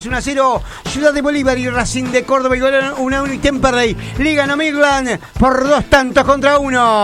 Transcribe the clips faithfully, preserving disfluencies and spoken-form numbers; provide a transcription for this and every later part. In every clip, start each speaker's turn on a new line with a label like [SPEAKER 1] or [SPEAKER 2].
[SPEAKER 1] uno a cero. Ciudad de Bolívar y Racing de Córdoba igualaron uno a uno y Temperley le ganó Midland por dos tantos contra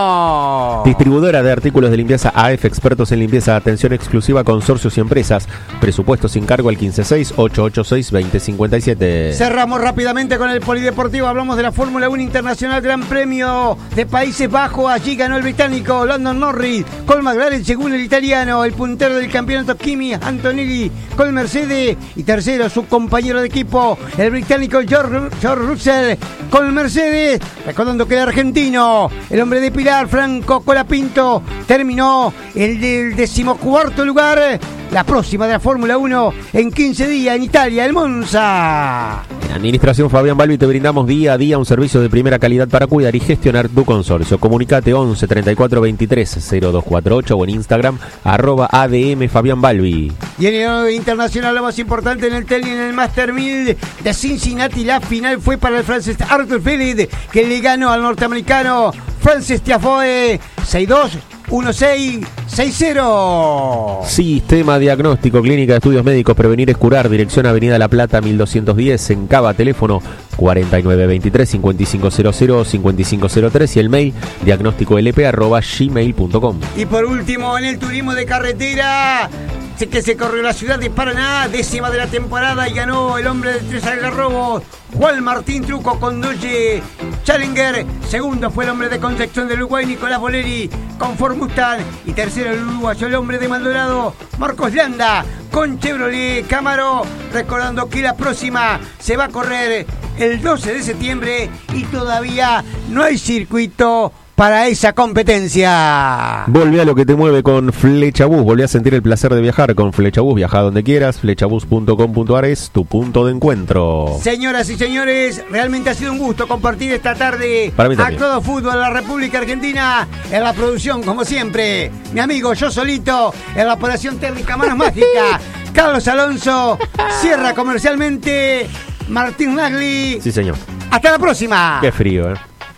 [SPEAKER 1] uno.
[SPEAKER 2] Distribuidora de artículos de limpieza A F, expertos en limpieza, atención exclusiva, consorcios y empresas. Presupuesto sin cargo al quince seis, ocho ocho seis, dos cero cinco siete.
[SPEAKER 1] Cerramos rápidamente con el polideportivo. Hablamos de la Fórmula uno Internacional Gran Premio de Países Bajos. Allí ganó el británico Lando Norris con McLaren, según el italiano, el puntero del campeonato Kimi Antonelli con Mercedes, y tercero su compañero de equipo, el británico George, George Russell con Mercedes. Recordando que el argentino, el hombre de Pilar, Franco Colapinto, terminó el del decimocuarto lugar. La próxima de la Fórmula uno en quince días en Italia, el Monza.
[SPEAKER 2] En Administración Fabián Balbi te brindamos día a día un servicio de primera calidad para cuidar y gestionar tu consorcio. Comunicate once treinta y cuatro veintitrés cero dos cuarenta y ocho o en Instagram arroba A D M Fabián Balbi.
[SPEAKER 1] Y en el internacional, lo más importante en el tenis, en el Master mil de Cincinnati, la final fue para el francés Arthur Félix, que le ganó al norteamericano Frances Tiafoe seis dos, uno seis, seis cero.
[SPEAKER 2] Sistema Diagnóstico, Clínica de Estudios Médicos, Prevenir es Curar, dirección Avenida La Plata mil doscientos diez, en Cava, teléfono cuarenta y nueve veintitrés, cincuenta y cinco cero cero, cincuenta y cinco cero tres y el mail diagnósticolp arroba gmail punto com.
[SPEAKER 1] Y por último, en el turismo de carretera, que se corrió la ciudad de Paraná, décima de la temporada, y ganó el hombre de tres algarrobos, Juan Martín Truco con Dodge Challenger. Segundo fue el hombre de Concepción del Uruguay, Nicolás Boleri con Ford Mustang. Y tercero el uruguayo, el hombre de Maldonado, Marcos Landa con Chevrolet Camaro. Recordando que la próxima se va a correr el doce de septiembre y todavía no hay circuito para esa competencia.
[SPEAKER 2] Volvé a lo que te mueve con Flechabús. Volvé a sentir el placer de viajar con Flechabús. Viaja donde quieras. Flechabús punto com punto a r es tu punto de encuentro.
[SPEAKER 1] Señoras y señores, realmente ha sido un gusto compartir esta tarde
[SPEAKER 2] Para mí
[SPEAKER 1] a
[SPEAKER 2] también.
[SPEAKER 1] todo fútbol en la República Argentina. En la producción, como siempre, mi amigo Yo Solito. En la operación técnica Manos Mágica, Carlos Alonso. Cierra comercialmente Martín Nagli.
[SPEAKER 2] Sí, señor.
[SPEAKER 1] Hasta la próxima.
[SPEAKER 2] Qué frío, ¿eh?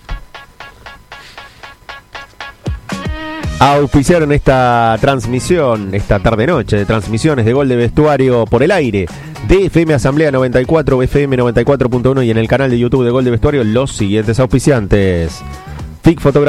[SPEAKER 2] Auspiciaron esta transmisión, esta tarde-noche de transmisiones de Gol de Vestuario por el aire de F M Asamblea noventa y cuatro, F M noventa y cuatro punto uno y en el canal de YouTube de Gol de Vestuario los siguientes auspiciantes. F I C Fotografía.